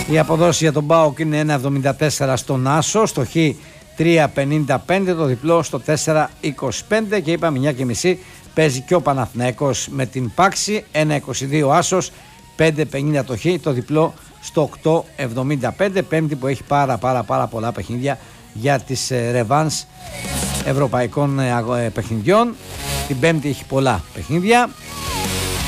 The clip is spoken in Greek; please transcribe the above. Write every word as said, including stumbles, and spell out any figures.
Η αποδόση για τον ΠΑΟΚ είναι ένα εβδομήντα τέσσερα στον Άσο, στο Χ τρία πενήντα πέντε, το διπλό στο τέσσερα είκοσι πέντε και είπαμε εννιά και μισή παίζει και ο Παναθηναϊκός με την Πάξη, ένα είκοσι δύο Άσος, πέντε πενήντα το Χ, το διπλό στο οκτώ εβδομήντα πέντε. Πέμπτη που έχει πάρα πάρα πάρα πολλά παιχνίδια για τις ρεβάνς ευρωπαϊκών παιχνιδιών. Την Πέμπτη έχει πολλά παιχνίδια.